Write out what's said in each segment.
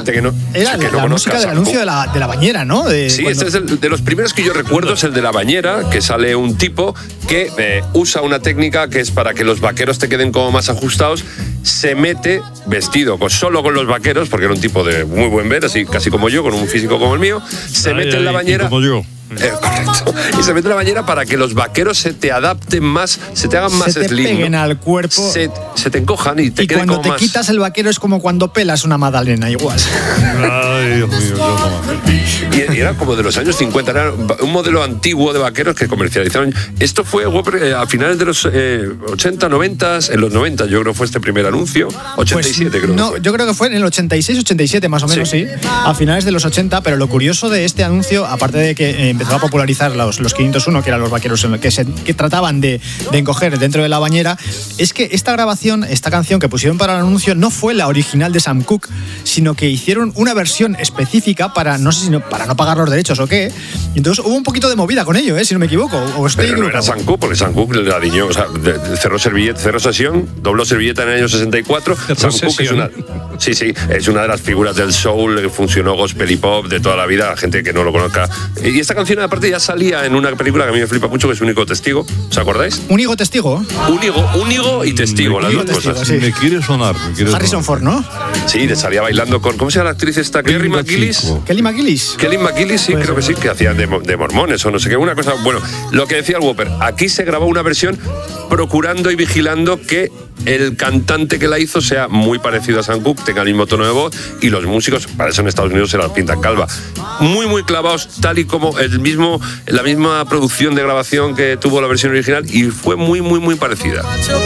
gente que no era que no la música del anuncio de la bañera, ¿no? Sí, este es de los primeros que yo recuerdo, es el de la bañera, que sale un tipo que usa una técnica que es para que los vaqueros te queden como más ajustados. Se mete vestido solo con los vaqueros, porque era un tipo de muy buen ver, así casi como yo, con un físico como el mío. Se mete en la bañera. Como yo. Correcto. Y se mete en la bañera para que los vaqueros se te adapten más, se te hagan más slim. Se te peguen, ¿no?, al cuerpo. Se te encojan y te queden como más. Y cuando te quitas el vaquero es como cuando pelas una magdalena, igual. Ay, Dios mío, y era como de los años 50, era un modelo antiguo de vaqueros que comercializaron. Esto fue a finales de los 80, 90, en los 90 yo creo que fue este primer anuncio, 87 pues, creo. No, que fue. Yo creo que fue en el 86, 87 más o menos, sí, a finales de los 80, pero lo curioso de este anuncio, aparte de que empezó a popularizar los 501, que eran los vaqueros que trataban de encoger dentro de la bañera, es que esta canción que pusieron para el anuncio no fue la original de Sam Cooke, sino que hicieron una versión específica para no pagar los derechos o qué. Y entonces hubo un poquito de movida con ello, si no me equivoco. Pero no era Sam Cooke, porque Sam Cooke la diñó, o sea, cerró sesión, dobló servilleta en el año 64. Sam Cooke es una de las figuras del soul, que funcionó gospel y pop de toda la vida, la gente que no lo conozca. Y esta canción aparte ya salía en una película que a mí me flipa mucho, que es Único Testigo. ¿Os acordáis? ¿Único Testigo? Único y Testigo, las dos cosas. Sí. Me quiere sonar. Harrison Ford, ¿no? Sí, salía bailando con... ¿Cómo se llama la actriz esta? Kelly McGillis. Kelly McGillis, sí, creo que sí, que hacía de mormones o no sé qué. Una cosa... Bueno, lo que decía el Whopper, aquí se grabó una versión procurando y vigilando que el cantante que la hizo sea muy parecido a Sam Cooke, tenga el mismo tono de voz, y los músicos, para eso en Estados Unidos se las pintan calva. Muy, muy clavados, tal y como la misma producción de grabación que tuvo la versión original, y fue muy, muy, muy parecida.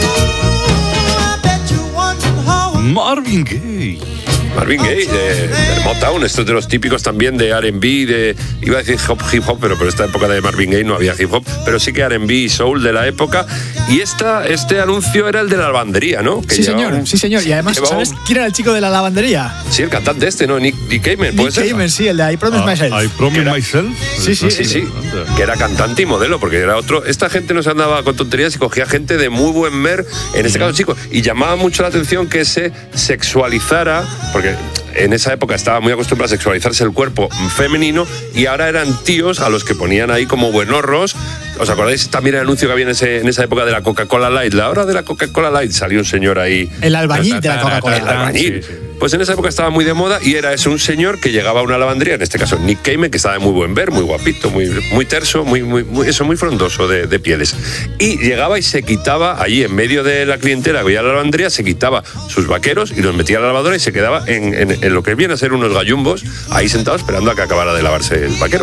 Marvin Gaye. Marvin Gaye, de Motown, esto es de los típicos también de R&B, iba a decir hip hop, pero por esta época de Marvin Gaye no había hip hop, pero sí que R&B y soul de la época. Y este anuncio era el de la lavandería, ¿no? Sí, señor. Y además, ¿sabes quién era el chico de la lavandería? Sí, el cantante ¿no? Nick Cayman. Nick Cayman, sí, el de I Promise Myself. I Promise Myself. Sí. Que era cantante y modelo, porque era otro. Esta gente no se andaba con tonterías y cogía gente de muy buen ver, en este caso chicos, y llamaba mucho la atención que se sexualizara, porque en esa época estaba muy acostumbrado a sexualizarse el cuerpo femenino, y ahora eran tíos a los que ponían ahí como buenorros. ¿Os acordáis también el anuncio que había en esa época de la Coca-Cola Light? La hora de la Coca-Cola Light, salió un señor ahí. El albañil de la Coca-Cola. El albañil. Sí. Pues en esa época estaba muy de moda, y era un señor que llegaba a una lavandería, en este caso Nick Cayman, que estaba de muy buen ver, muy guapito, muy terso, muy frondoso de pieles. Y llegaba y se quitaba allí en medio de la clientela que veía la lavandería, se quitaba sus vaqueros y los metía a la lavadora y se quedaba en lo que viene a ser unos gallumbos, ahí sentados esperando a que acabara de lavarse el vaquero.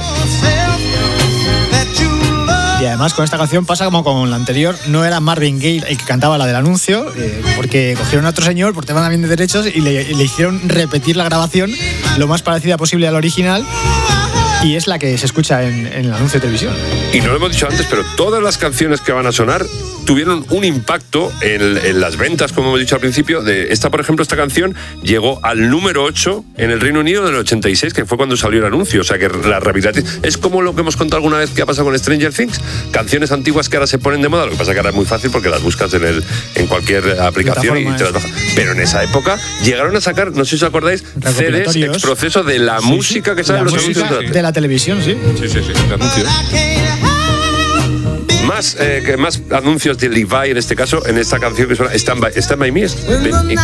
Y además con esta canción pasa como con la anterior, no era Marvin Gaye el que cantaba la del anuncio, porque cogieron a otro señor por tema también de derechos y le hicieron repetir la grabación lo más parecida posible al original, y es la que se escucha en el anuncio de televisión. Y no lo hemos dicho antes, pero todas las canciones que van a sonar tuvieron un impacto en las ventas, como hemos dicho al principio. Por ejemplo, esta canción llegó al número 8 en el Reino Unido en el 86, que fue cuando salió el anuncio. O sea que la revitalización es como lo que hemos contado alguna vez que ha pasado con Stranger Things, canciones antiguas que ahora se ponen de moda. Lo que pasa es que ahora es muy fácil porque las buscas en cualquier aplicación y te las bajas. Pero en esa época llegaron a sacar, no sé si os acordáis, CDs ex proceso de la música que sale en los anuncios de la televisión, sí. Sí, anuncios. Más anuncios de Levi en este caso, en esta canción que suena Stand By Me.